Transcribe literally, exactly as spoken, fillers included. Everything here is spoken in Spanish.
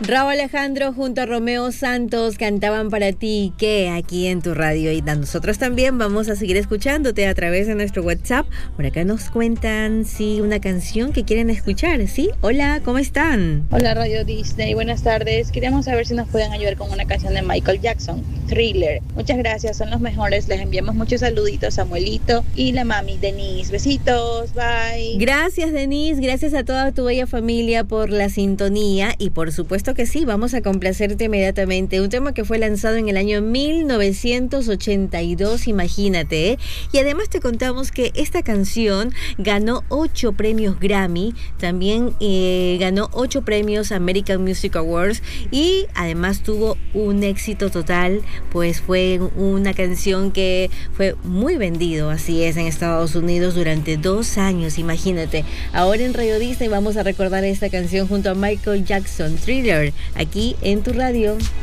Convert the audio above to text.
Rauw Alejandro junto a Romeo Santos cantaban para ti, que aquí en tu radio. Y nosotros también vamos a seguir escuchándote a través de nuestro WhatsApp. Por acá nos cuentan, sí, una canción que quieren escuchar, ¿sí? Hola, ¿cómo están? Hola, Radio Disney, buenas tardes. Queríamos saber si nos pueden ayudar con una canción de Michael Jackson, Thriller. Muchas gracias, son los mejores. Les enviamos muchos saluditos a Samuelito y la mami Denise. Besitos, bye. Gracias, Denise, gracias a toda tu bella familia por la sintonía y por supuesto que sí, vamos a complacerte inmediatamente. Un tema que fue lanzado en el año mil novecientos ochenta y dos, imagínate, ¿eh? Y además te contamos que esta canción ganó ocho premios Grammy, también eh, ganó ocho premios American Music Awards y además tuvo un éxito total, pues fue una canción que fue muy vendido, así es, en Estados Unidos durante dos años, imagínate. Ahora en Radio Disney vamos a recordar esta canción junto a Michael Jackson, Thriller, aquí en tu radio.